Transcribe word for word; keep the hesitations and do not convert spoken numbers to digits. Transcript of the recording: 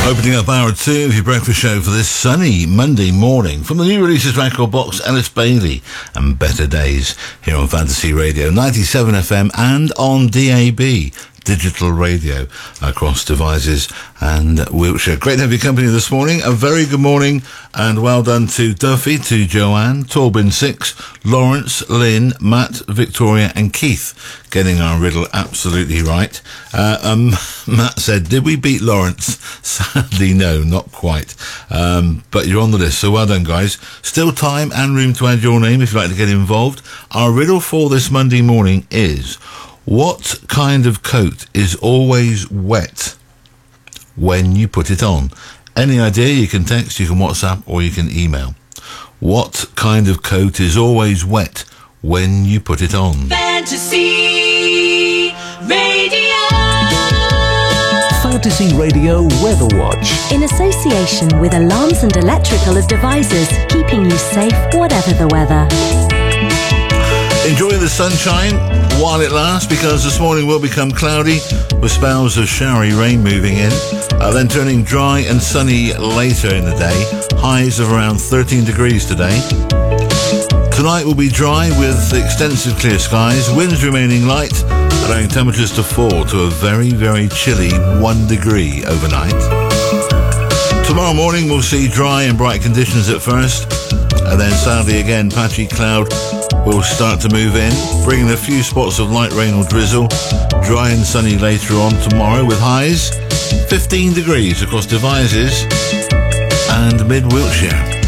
Opening up hour two of your breakfast show for this sunny Monday morning from the new releases record box, Ellis Bailey and Better Days here on Fantasy Radio ninety-seven F M and on D A B. Digital radio across devices and Wiltshire. Great to have your company this morning. A very good morning and well done to Duffy, to Joanne, Torbin Six, Lawrence, Lynn, Matt, Victoria and Keith getting our riddle absolutely right. Uh, um, Matt said, did we beat Lawrence? Sadly, no, not quite. Um, but you're on the list, so well done, guys. Still time and room to add your name if you'd like to get involved. Our riddle for this Monday morning is, what kind of coat is always wet when you put it on? Any idea? You can text, you can WhatsApp, or you can email. What kind of coat is always wet when you put it on? Fantasy Radio. Fantasy Radio Weather Watch. In association with Alarms and Electrical Devices, keeping you safe whatever the weather. Enjoy the sunshine while it lasts, because this morning will become cloudy with spells of showery rain moving in, uh, then turning dry and sunny later in the day. Highs of around thirteen degrees today. Tonight will be dry with extensive clear skies, winds remaining light, allowing temperatures to fall to a very, very chilly one degree overnight. Tomorrow morning we'll see dry and bright conditions at first, and then sadly again patchy cloud will start to move in, bringing a few spots of light rain or drizzle. Dry and sunny later on tomorrow with highs fifteen degrees across Devizes and mid Wiltshire.